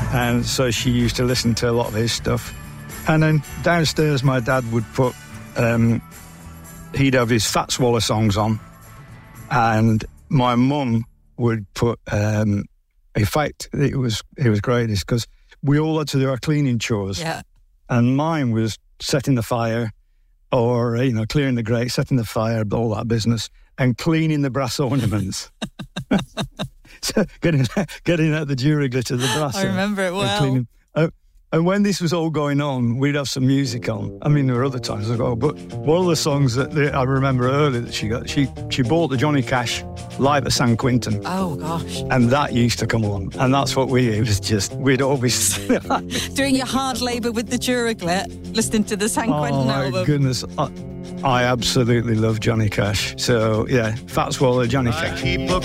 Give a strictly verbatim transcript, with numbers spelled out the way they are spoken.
And so she used to listen to a lot of his stuff. And then downstairs, my dad would put, um, he'd have his Fats Waller songs on. And my mum would put, um, in fact, it was, it was great because we all had to do our cleaning chores. Yeah. And mine was setting the fire or, you know, clearing the grate, setting the fire, all that business, and cleaning the brass ornaments. So getting, getting out the Duraglitter, the brass. I remember it well. Cleaning. Uh, and when this was all going on, we'd have some music on. I mean, there were other times as well, but one of the songs that the, I remember early that she got, she she bought the Johnny Cash live at San Quentin. Oh, gosh. And that used to come on. And that's what we, it was just, we'd always... Doing your hard labour with the Duraglit, listening to the San Quentin oh, my album. goodness. I, I absolutely love Johnny Cash. So, yeah, Fats Waller, Johnny Cash. I keep a